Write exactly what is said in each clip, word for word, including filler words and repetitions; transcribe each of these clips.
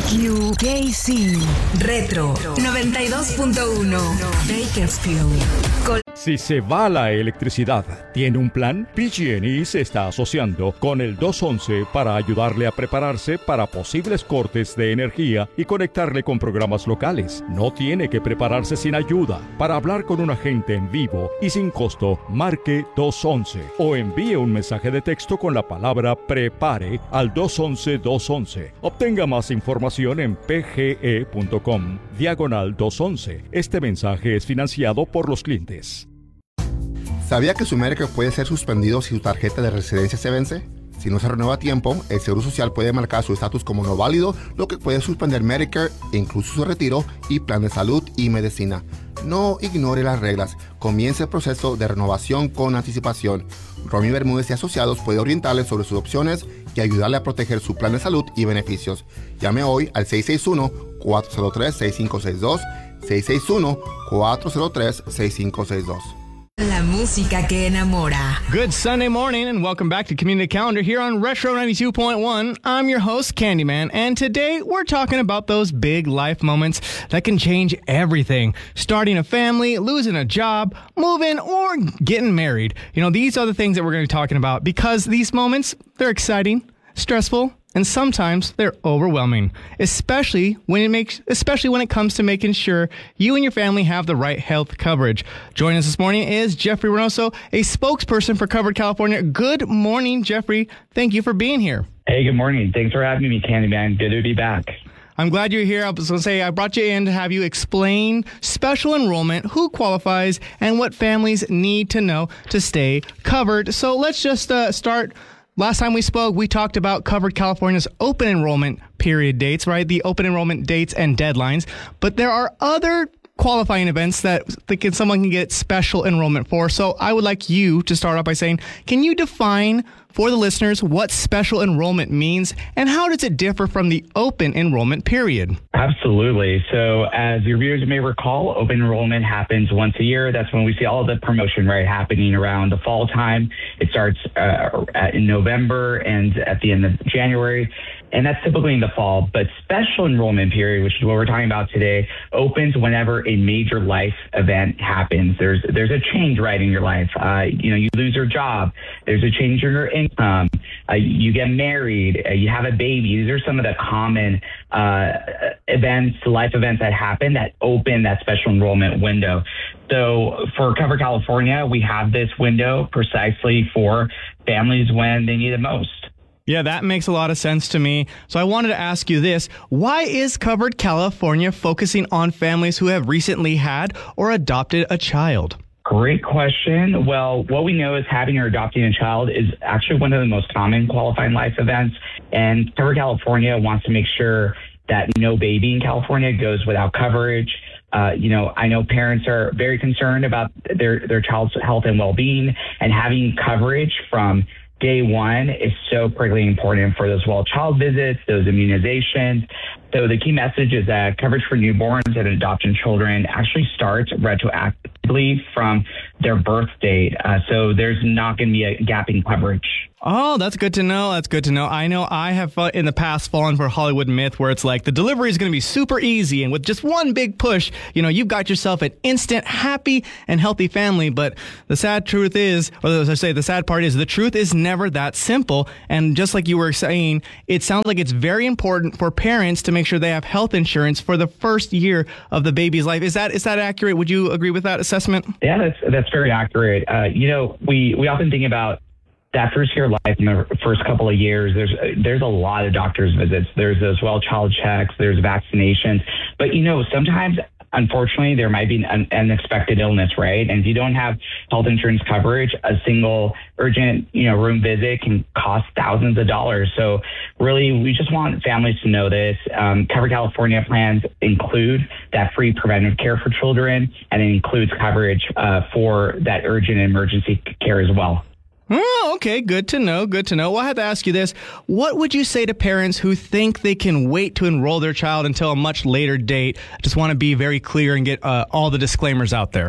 Q K C Retro noventa y dos punto uno Bakersfield. Col- Si se va la electricidad, ¿tiene un plan? P G and E se está asociando con el dos once para ayudarle a prepararse para posibles cortes de energía y conectarle con programas locales. No tiene que prepararse sin ayuda. Para hablar con un agente en vivo y sin costo, marque dos once o envíe un mensaje de texto con la palabra PREPARE al dos once dos once. Obtenga más información en pge.com diagonal dos once. Este mensaje es financiado por los clientes. ¿Sabía que su Medicare puede ser suspendido si su tarjeta de residencia se vence? Si no se renueva a tiempo, el Seguro Social puede marcar su estatus como no válido, lo que puede suspender Medicare, incluso su retiro y plan de salud y medicina. No ignore las reglas. Comience el proceso de renovación con anticipación. Romy Bermúdez y Asociados puede orientarle sobre sus opciones y ayudarle a proteger su plan de salud y beneficios. Llame hoy al seis seis uno, cuatro cero tres, seis cinco seis dos, seis seis uno, cuatro cero tres, seis cinco seis dos. La música que enamora. Good Sunday morning and welcome back to Community Calendar here on Retro ninety-two point one. I'm your host, Candyman, and today we're talking about those big life moments that can change everything. Starting a family, losing a job, moving, or getting married. You know, these are the things that we're going to be talking about because these moments, they're exciting, stressful, and sometimes they're overwhelming, especially when it makes, especially when it comes to making sure you and your family have the right health coverage. Joining us this morning is Jeffrey Reynoso, a spokesperson for Covered California. Good morning, Jeffrey. Thank you for being here. Hey, good morning. Thanks for having me, Candyman. Good to be back. I'm glad you're here. I was going to say I brought you in to have you explain special enrollment, who qualifies, and what families need to know to stay covered. So let's just uh, start. Last time we spoke, we talked about Covered California's open enrollment period dates, right? The open enrollment dates and deadlines. But there are other qualifying events that that can, someone can get special enrollment for. So I would like you to start off by saying, can you define for the listeners what special enrollment means and how does it differ from the open enrollment period? Absolutely. So as your viewers may recall, open enrollment happens once a year. That's when we see all the promotion, right, happening around the fall time. It starts uh, in November and at the end of January. And that's typically in the fall. But special enrollment period, which is what we're talking about today, opens whenever a major life event happens. There's there's a change, right, in your life. Uh, you know, you lose your job. There's a change in your income. Uh, you get married. Uh, you have a baby. These are some of the common uh, events, life events that happen that open that special enrollment window. So for Covered California, we have this window precisely for families when they need it most. Yeah, that makes a lot of sense to me. So I wanted to ask you this. Why is Covered California focusing on families who have recently had or adopted a child? Great question. Well, what we know is having or adopting a child is actually one of the most common qualifying life events. And Covered California wants to make sure that no baby in California goes without coverage. Uh, you know, I know parents are very concerned about their, their child's health and well-being, and having coverage from day one is so critically important for those well child visits, those immunizations. So the key message is that coverage for newborns and adoption children actually starts retroactively from their birth date. Uh, so there's not going to be a gap in coverage. Oh, that's good to know. That's good to know. I know I have uh, in the past fallen for a Hollywood myth where it's like the delivery is going to be super easy. And with just one big push, you know, you've got yourself an instant happy and healthy family. But the sad truth is, or as I say, the sad part is the truth is never that simple. And just like you were saying, it sounds like it's very important for parents to make sure they have health insurance for the first year of the baby's life. Is that is that accurate? Would you agree with that assessment? Yeah, that's that's very accurate. Uh, you know, we, we often think about that first year of life in the first couple of years. There's there's a lot of doctor's visits. There's those well child checks. There's vaccinations. But, you know, sometimes, unfortunately, there might be an unexpected illness, right? And if you don't have health insurance coverage, a single urgent, you know, room visit can cost thousands of dollars. So really, we just want families to know this. Um, Covered California plans include that free preventive care for children, and it includes coverage uh, for that urgent and emergency care as well. Oh, okay. Good to know. Good to know. Well, I have to ask you this. What would you say to parents who think they can wait to enroll their child until a much later date? I just want to be very clear and get uh, all the disclaimers out there.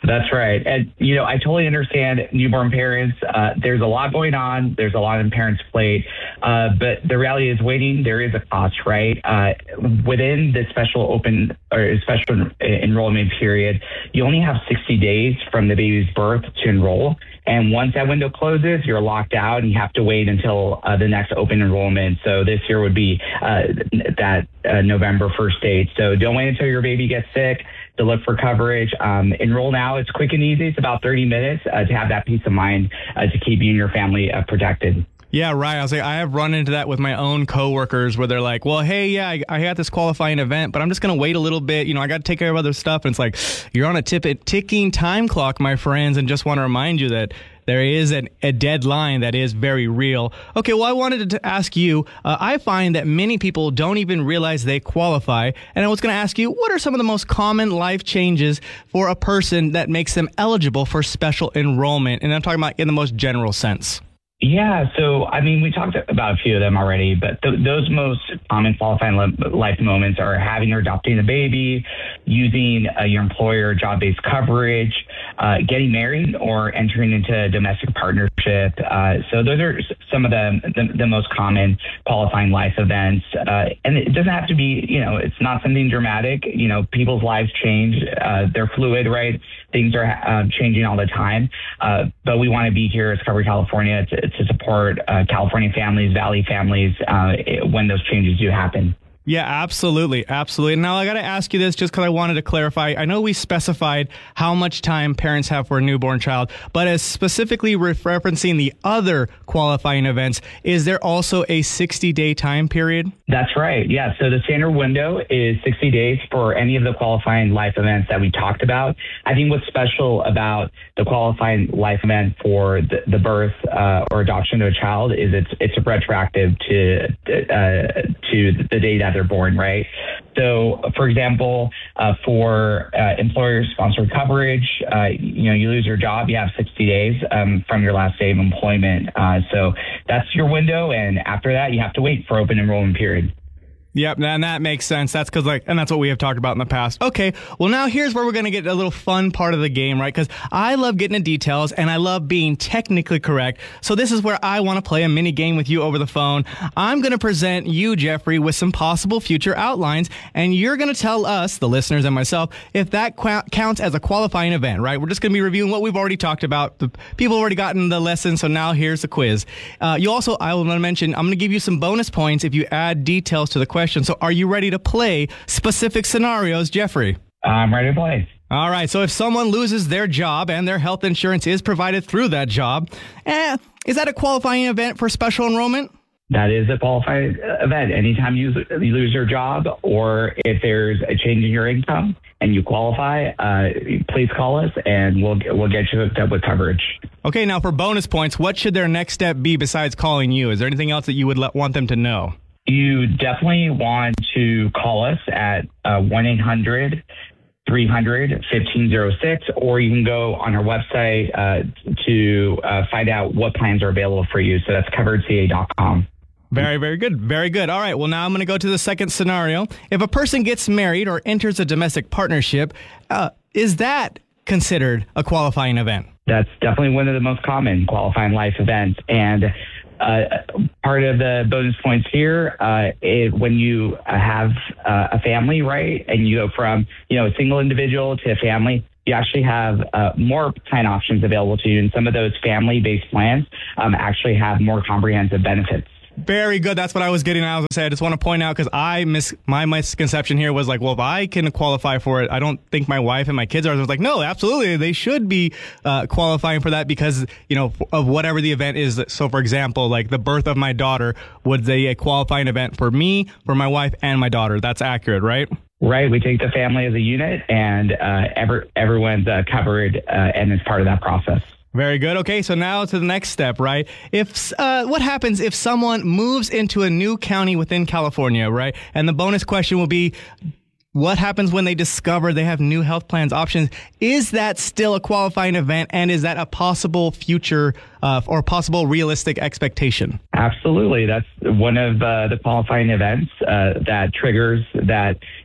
That's right. And, you know, I totally understand newborn parents. Uh, there's a lot going on. There's a lot on parents' plate. Uh, but the reality is waiting, there is a cost, right? Uh, within the special open or special enrollment period, you only have sixty days from the baby's birth to enroll. And once that window closes, you're locked out and you have to wait until uh, the next open enrollment. So this year would be uh, that uh, November first date. So don't wait until your baby gets sick to look for coverage. Um, enroll now. It's quick and easy. It's about thirty minutes uh, to have that peace of mind uh, to keep you and your family uh, protected. Yeah, right. I was like, I have run into that with my own coworkers where they're like, well, hey, yeah, I, I got this qualifying event, but I'm just going to wait a little bit. You know, I got to take care of other stuff. And it's like, you're on a tip- ticking time clock, my friends, and just want to remind you that there is an, a deadline that is very real. Okay, well, I wanted to ask you, uh, I find that many people don't even realize they qualify. And I was going to ask you, what are some of the most common life changes for a person that makes them eligible for special enrollment? And I'm talking about in the most general sense. Yeah, so I mean, we talked about a few of them already, but th- those most common qualifying li- life moments are having or adopting a baby, using uh, your employer job-based coverage, uh, getting married, or entering into a domestic partnership. Uh, so those are some of the, the, the most common qualifying life events. Uh, and it doesn't have to be, you know, it's not something dramatic. You know, people's lives change. Uh, they're fluid, right? Things are uh, changing all the time. Uh, but we want to be here as Cover California to to support uh, California families, Valley families, uh, when those changes do happen. Yeah, absolutely. Absolutely. Now, I got to ask you this just because I wanted to clarify. I know we specified how much time parents have for a newborn child, but as specifically referencing the other qualifying events, is there also a sixty-day time period? That's right. Yeah. So the standard window is sixty days for any of the qualifying life events that we talked about. I think what's special about the qualifying life event for the, the birth uh, or adoption of a child is it's it's retroactive to uh, to the day that they're born, right? So, for example, uh, for uh, employer-sponsored coverage, uh, you know, you lose your job, you have sixty days um, from your last day of employment. Uh, so that's your window, and after that, you have to wait for open enrollment period. Yep, and that makes sense. That's because, like, and that's what we have talked about in the past. Okay, well, now here's where we're going to get a little fun part of the game, right? Because I love getting into details, and I love being technically correct. So this is where I want to play a mini game with you over the phone. I'm going to present you, Jeffrey, with some possible future outlines, and you're going to tell us, the listeners and myself, if that qu- counts as a qualifying event, right? We're just going to be reviewing what we've already talked about. The people have already gotten the lesson, so now here's the quiz. Uh, you also, I will mention, I'm going to give you some bonus points if you add details to the question. So are you ready to play specific scenarios, Jeffrey? I'm ready to play. All right. So if someone loses their job and their health insurance is provided through that job, eh, is that a qualifying event for special enrollment? That is a qualifying event. Anytime you, you lose your job or if there's a change in your income and you qualify, uh, please call us and we'll we'll get you hooked up with coverage. Okay. Now for bonus points, what should their next step be besides calling you? Is there anything else that you would let, want them to know? You definitely want to call us at uh, one eight hundred three hundred fifteen oh six, or you can go on our website uh, to uh, find out what plans are available for you. So that's covered c a dot com. Very, very good. Very good. All right. Well, now I'm going to go to the second scenario. If a person gets married or enters a domestic partnership, uh, is that considered a qualifying event? That's definitely one of the most common qualifying life events. And Uh, part of the bonus points here, uh, it, when you have uh, a family, right, and you go from, you know, a single individual to a family, you actually have uh, more plan options available to you. And some of those family-based plans um, actually have more comprehensive benefits. Very good. That's what I was getting at. I was going to say, I just want to point out because I miss my misconception here was like, well, if I can qualify for it, I don't think my wife and my kids are. I was like, no, absolutely. They should be uh, qualifying for that because, you know, of whatever the event is. So, for example, like the birth of my daughter, would they a qualifying event for me, for my wife, and my daughter? That's accurate, right? Right. We take the family as a unit and uh, ever, everyone's uh, covered uh, and it's part of that process. Very good. Okay, so now to the next step, right? If uh, what happens if someone moves into a new county within California, right? And the bonus question will be, what happens when they discover they have new health plans options? Is that still a qualifying event, and is that a possible future uh, or possible realistic expectation? Absolutely. That's one of uh, the qualifying events uh, that triggers that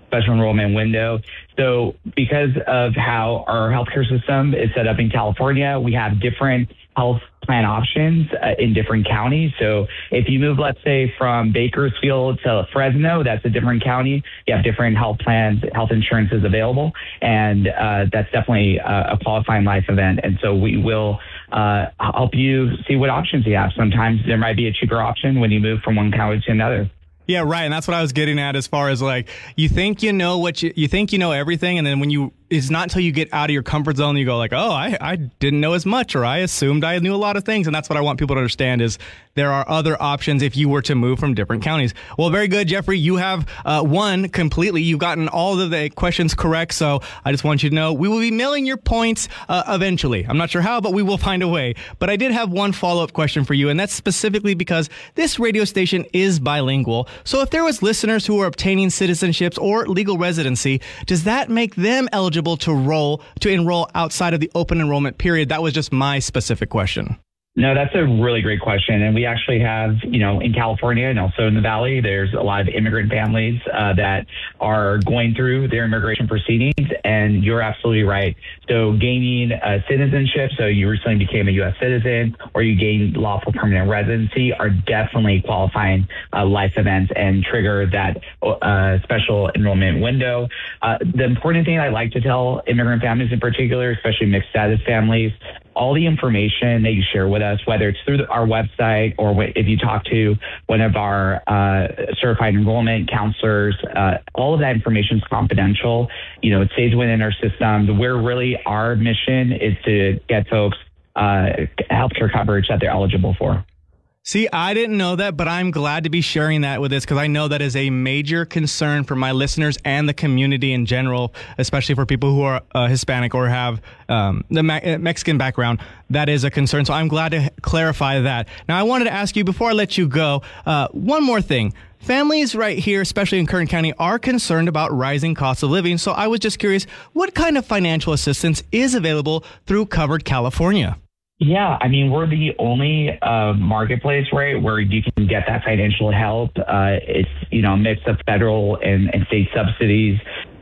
special enrollment window. So because of how our healthcare system is set up in California, we have different health plan options uh, in different counties. So if you move, let's say, from Bakersfield to Fresno, that's a different county. You have different health plans, health insurances available, and uh, that's definitely a, a qualifying life event. And so we will uh, help you see what options you have. Sometimes there might be a cheaper option when you move from one county to another. Yeah, right. And that's what I was getting at as far as like, you think you know what you, you think you know everything. And then when you, it's not until you get out of your comfort zone, you go like, oh, I, I didn't know as much, or I assumed I knew a lot of things. And that's what I want people to understand is there are other options if you were to move from different counties. Well, very good, Jeffrey. You have uh, won completely. You've gotten all of the questions correct. So I just want you to know we will be mailing your points uh, eventually. I'm not sure how, but we will find a way. But I did have one follow-up question for you, and that's specifically because this radio station is bilingual. So if there was listeners who are obtaining citizenships or legal residency, does that make them eligible to roll to enroll outside of the open enrollment period? That was just my specific question. No, that's a really great question. And we actually have, you know, in California and also in the Valley, there's a lot of immigrant families uh, that are going through their immigration proceedings. And you're absolutely right. So gaining uh, citizenship, so you recently became a U S citizen or you gained lawful permanent residency are definitely qualifying uh, life events and trigger that uh, special enrollment window. Uh, the important thing I like to tell immigrant families in particular, especially mixed status families, all the information that you share with us, whether it's through our website or if you talk to one of our uh, certified enrollment counselors, uh, all of that information is confidential. You know, it stays within our system. We're really, our mission is to get folks uh, healthcare coverage that they're eligible for. See, I didn't know that, but I'm glad to be sharing that with this because I know that is a major concern for my listeners and the community in general, especially for people who are uh, Hispanic or have um, the Me- Mexican background. That is a concern. So I'm glad to clarify that. Now, I wanted to ask you before I let you go, uh, one more thing. Families right here, especially in Kern County, are concerned about rising costs of living. So I was just curious, what kind of financial assistance is available through Covered California? Yeah, I mean, we're the only uh, marketplace, right, where you can get that financial help. Uh, it's, you know, a mix of federal and, and state subsidies.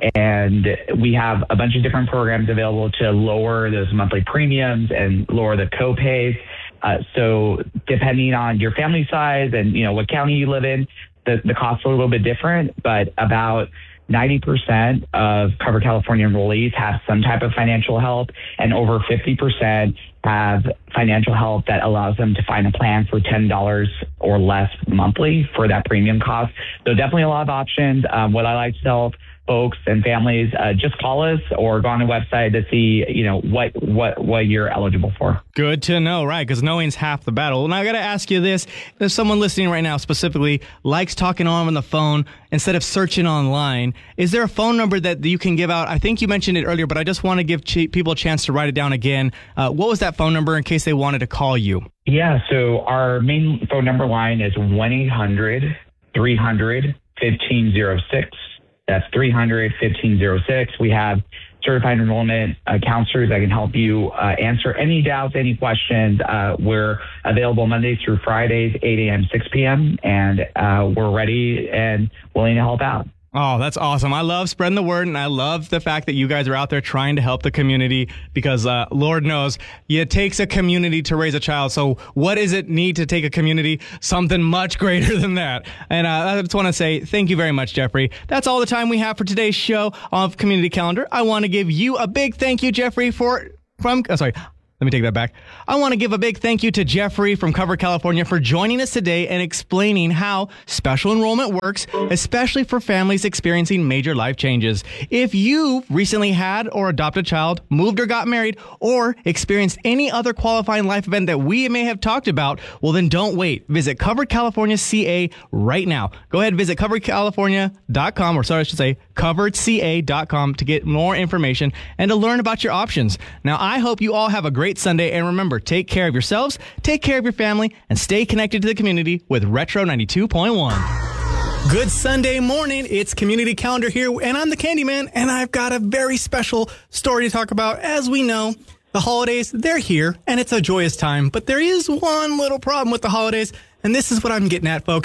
And we have a bunch of different programs available to lower those monthly premiums and lower the co-pays. Uh, so depending on your family size and, you know, what county you live in, the, the costs are a little bit different, but about ninety percent of Covered California enrollees have some type of financial help, and over fifty percent have financial help that allows them to find a plan for ten dollars or less monthly for that premium cost. So definitely a lot of options. Um, what I like to tell folks and families, uh, just call us or go on the website to see, you know, what what what you're eligible for. Good to know, right? Because knowing's half the battle. Now I got to ask you this: if someone listening right now specifically likes talking on the phone instead of searching online, is there a phone number that you can give out? I think you mentioned it earlier, but I just want to give ch- people a chance to write it down again. Uh, what was that phone number in case they wanted to call you? Yeah, so our main phone number line is one eight hundred three hundred fifteen oh six. That's three hundred fifteen oh six. We have certified enrollment uh, counselors that can help you uh, answer any doubts, any questions. Uh, we're available Mondays through Fridays, eight a.m., six p.m., and uh, we're ready and willing to help out. Oh, that's awesome. I love spreading the word, and I love the fact that you guys are out there trying to help the community because, uh, Lord knows, it takes a community to raise a child. So what does it need to take a community? Something much greater than that. And uh, I just want to say thank you very much, Jeffrey. That's all the time we have for today's show of Community Calendar. I want to give you a big thank you, Jeffrey, for from oh, sorry. Let me take that back. I want to give a big thank you to Jeffrey from Covered California for joining us today and explaining how special enrollment works, especially for families experiencing major life changes. If you recently had or adopted a child, moved or got married, or experienced any other qualifying life event that we may have talked about, well, then don't wait. Visit Covered California C A right now. Go ahead and visit covered california dot com, or sorry, I should say covered c a dot com to get more information and to learn about your options. Now, I hope you all have a great Sunday, and remember, take care of yourselves, take care of your family, and stay connected to the community with Retro ninety-two point one. Good Sunday morning. It's Community Calendar here, and I'm the Candyman, and I've got a very special story to talk about. As we know, the holidays, they're here, and it's a joyous time, but there is one little problem with the holidays, and this is what I'm getting at, folks.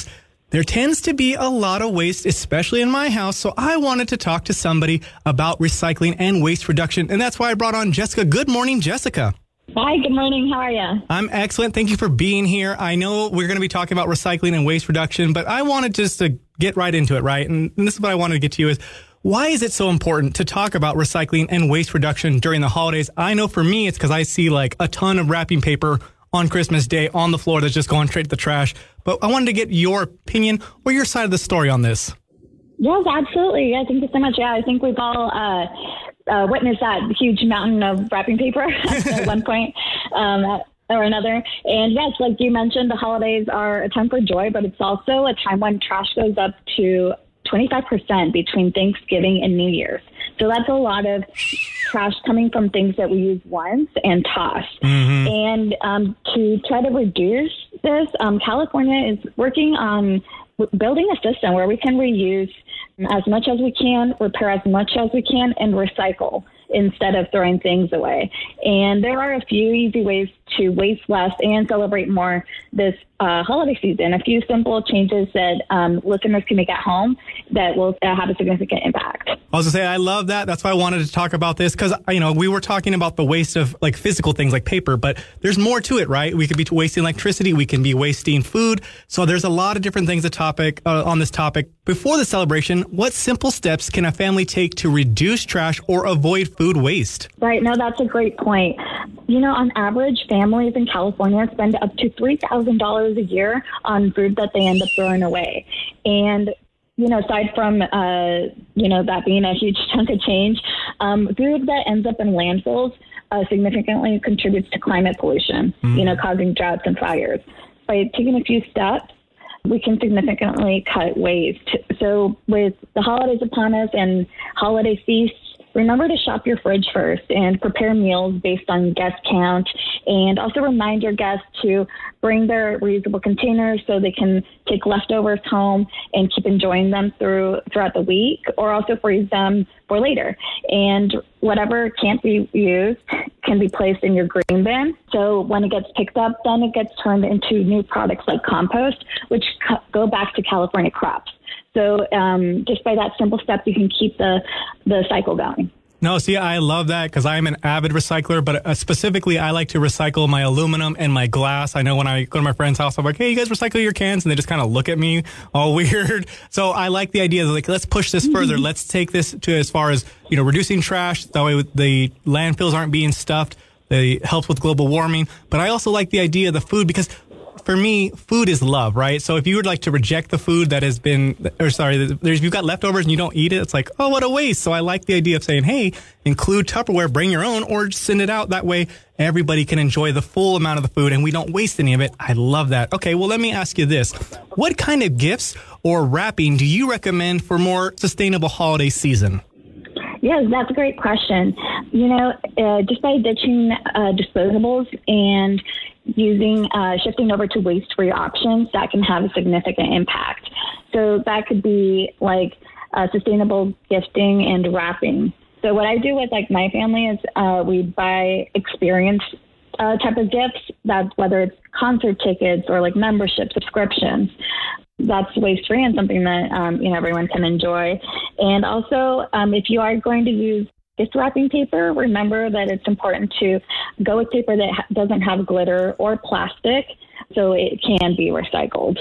There tends to be a lot of waste, especially in my house, so I wanted to talk to somebody about recycling and waste reduction, and that's why I brought on Jessica. Good morning, Jessica. Hi, good morning. How are you? I'm excellent. Thank you for being here. I know we're going to be talking about recycling and waste reduction, but I wanted just to get right into it, right? And this is what I wanted to get to you is, why is it so important to talk about recycling and waste reduction during the holidays? I know for me, it's because I see like a ton of wrapping paper on Christmas Day on the floor that's just going straight to the trash. But I wanted to get your opinion or your side of the story on this. Yes, absolutely. Yeah, thank you so much. Yeah, I think we've all uh, uh, witnessed that huge mountain of wrapping paper at one point um, or another. And yes, like you mentioned, the holidays are a time for joy, but it's also a time when trash goes up to twenty-five percent between Thanksgiving and New Year's. So that's a lot of trash coming from things that we use once and toss. Mm-hmm. And um, to try to reduce this, um, California is working on building a system where we can reuse as much as we can, repair as much as we can, and recycle instead of throwing things away. And there are a few easy ways to waste less and celebrate more this uh, holiday season. A few simple changes that um, listeners can make at home that will uh, have a significant impact. I was going to say, I love that. That's why I wanted to talk about this because, you know, we were talking about the waste of like physical things like paper, but there's more to it, right? We could be wasting electricity. We can be wasting food. So there's a lot of different things a topic uh, on this topic. Before the celebration, what simple steps can a family take to reduce trash or avoid food waste? Right. No, that's a great point. You know, on average, families in California spend up to three thousand dollars a year on food that they end up throwing away. And, you know, aside from, uh, you know, that being a huge chunk of change, um, food that ends up in landfills uh, significantly contributes to climate pollution, mm-hmm. you know, causing droughts and fires. By taking a few steps, we can significantly cut waste. So with the holidays upon us and holiday feasts, remember to shop your fridge first and prepare meals based on guest count, and also remind your guests to bring their reusable containers so they can take leftovers home and keep enjoying them through throughout the week, or also freeze them for later. And whatever can't be used can be placed in your green bin. So when it gets picked up, then it gets turned into new products like compost, which co- go back to California crops. So um, just by that simple step, you can keep the, the cycle going. No, see, I love that because I'm an avid recycler, but uh, specifically, I like to recycle my aluminum and my glass. I know when I go to my friend's house, I'm like, hey, you guys recycle your cans? And they just kind of look at me all weird. So I like the idea of like, let's push this further. Mm-hmm. Let's take this to as far as, you know, reducing trash. That way the landfills aren't being stuffed. It helps with global warming. But I also like the idea of the food because for me, food is love, right? So if you would like to reject the food that has been, or sorry, there's, you've got leftovers and you don't eat it, it's like, oh, what a waste. So I like the idea of saying, hey, include Tupperware, bring your own, or just send it out. That way everybody can enjoy the full amount of the food and we don't waste any of it. I love that. Okay, well, let me ask you this. What kind of gifts or wrapping do you recommend for more sustainable holiday season? Yes, that's a great question. You know, uh, just by ditching uh, disposables and using, uh, shifting over to waste-free options, that can have a significant impact. So that could be like uh, sustainable gifting and wrapping. So what I do with like my family is uh, we buy experience uh, type of gifts, that whether it's concert tickets or like membership subscriptions. That's waste-free and something that, um, you know, everyone can enjoy. And also, um, if you are going to use gift wrapping paper, remember that it's important to go with paper that ha- doesn't have glitter or plastic, so it can be recycled.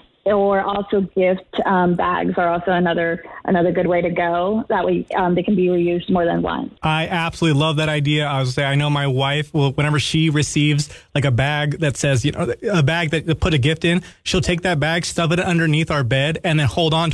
Or also gift um, bags are also another another good way to go. That way um, they can be reused more than once. I absolutely love that idea. I was say I know my wife will, whenever she receives like a bag that says, you know, a bag that put a gift in, she'll take that bag, stuff it underneath our bed, and then hold on to